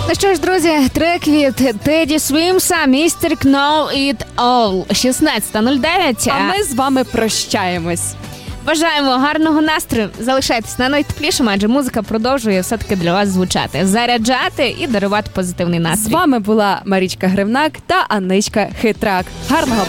Ну що ж, друзі, трек від Теді Свімса «Mr. Know It All». 16:09. А ми з вами прощаємось. Бажаємо гарного настрою. Залишайтесь на найтеплішому, адже музика продовжує все-таки для вас звучати, заряджати і дарувати позитивний настрій. З вами була Марічка Гривнак та Анничка Хитрак. Гарного